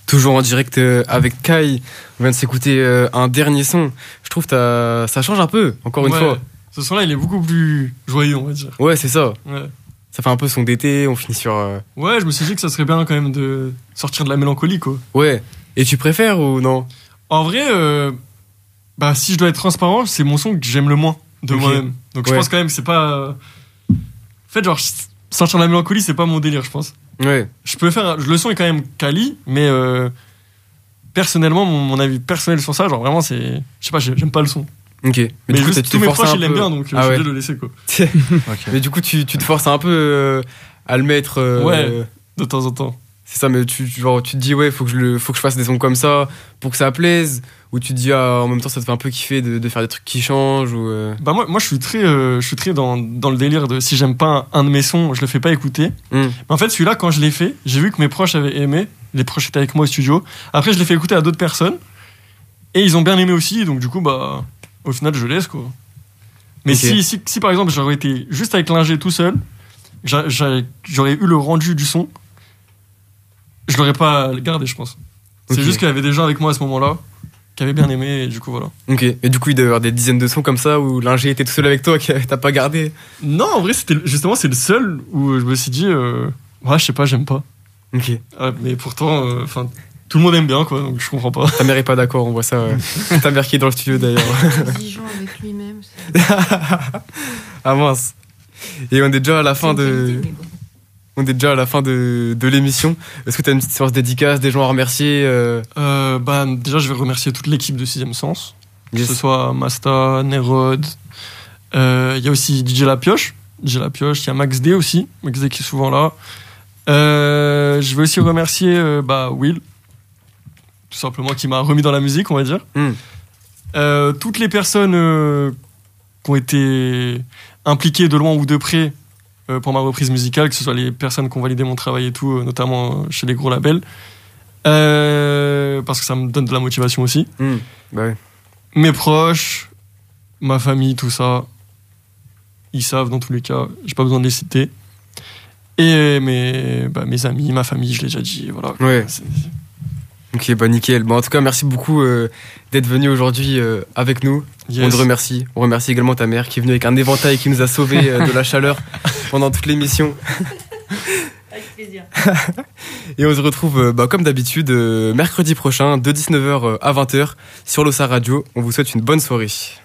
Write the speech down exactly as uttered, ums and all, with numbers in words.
Toujours en direct euh, avec Kai. On vient de s'écouter euh, un dernier son. Je trouve que ça change un peu, encore une ouais, fois. Ce son-là, il est beaucoup plus joyeux, on va dire. Ouais, c'est ça. Ouais. Ça fait un peu son d'été, on finit sur... Euh... Ouais, je me suis dit que ça serait bien quand même de sortir de la mélancolie, quoi. Ouais. Et tu préfères ou non? En vrai, euh, bah, si je dois être transparent, c'est mon son que j'aime le moins de okay. moi-même. Donc ouais. je pense quand même que c'est pas... En fait, genre, sortir de la mélancolie, c'est pas mon délire, je pense. Ouais. Je peux faire... Le son est quand même quali, mais euh, personnellement, mon, mon avis personnel sur ça, genre vraiment, c'est... Je sais pas, j'aime pas le son. Ok. Mais, mais du coup, juste, tous mes proches, ils l'aiment bien, donc ah, je suis obligé ouais. de le laisser, quoi. Okay. Mais du coup, tu, tu te forces un peu euh, à le mettre... Euh, ouais, de temps en temps. C'est ça, mais tu, genre, tu te dis, ouais, faut que, je le, faut que je fasse des sons comme ça pour que ça plaise. Ou tu te dis, ah, en même temps, ça te fait un peu kiffer de, de faire des trucs qui changent ou euh... Bah moi, moi je suis très, euh, je suis très dans, dans le délire de si j'aime pas un, un de mes sons, je le fais pas écouter. Mm. Mais en fait, celui-là, quand je l'ai fait, j'ai vu que mes proches avaient aimé. Les proches étaient avec moi au studio. Après, je l'ai fait écouter à d'autres personnes. Et ils ont bien aimé aussi. Donc, du coup, bah, au final, je laisse, quoi. Mais okay. si, si, si, par exemple, j'aurais été juste avec l'ingé tout seul, j'a, j'a, j'aurais eu le rendu du son, je l'aurais pas gardé, je pense. C'est okay. juste qu'il y avait des gens avec moi à ce moment-là qui avaient bien aimé, et du coup, voilà. Ok. Et du coup, il devait y avoir des dizaines de sons comme ça où l'ingé était tout seul avec toi, que t'as pas gardé. Non, en vrai, c'était, justement, c'est le seul où je me suis dit, euh, ouais, je sais pas, j'aime pas. Ok. Ah, mais pourtant, enfin, euh, tout le monde aime bien, quoi, donc je comprends pas. Ta mère est pas d'accord, on voit ça. Ouais. Ta mère qui est dans le studio, d'ailleurs. Exigeant avec lui-même. C'est... ah mince. Et on est déjà à la fin de... On est déjà à la fin de, de l'émission. Est-ce que tu as une petite séance dédicace, des gens à remercier euh... Euh, bah, déjà, je vais remercier toute l'équipe de Sixième Sens. Yes. Que ce soit Masta, Nerod. Il euh, y a aussi D J La Pioche. D J La Pioche. Il y a Max D aussi. Max D qui est souvent là. Euh, je vais aussi remercier euh, bah, Will. Tout simplement, qui m'a remis dans la musique, on va dire. Mm. Euh, toutes les personnes euh, qui ont été impliquées de loin ou de près Euh, pour ma reprise musicale, que ce soit les personnes qui ont validé mon travail et tout, euh, notamment chez les gros labels, euh, parce que ça me donne de la motivation aussi. Mmh, bah ouais. Mes proches, ma famille, tout ça, ils savent dans tous les cas, j'ai pas besoin de les citer. Et mes, bah, mes amis, ma famille, je l'ai déjà dit, voilà. Ouais. C'est... Ok, bah nickel. Bon, en tout cas, merci beaucoup euh, d'être venu aujourd'hui euh, avec nous. Yes. On te remercie. On remercie également ta mère qui est venue avec un éventail qui nous a sauvés euh, de la chaleur pendant toute l'émission. Avec plaisir. Et on se retrouve, euh, bah, comme d'habitude, euh, mercredi prochain, de dix-neuf heures à vingt heures sur l'Ossa Radio. On vous souhaite une bonne soirée.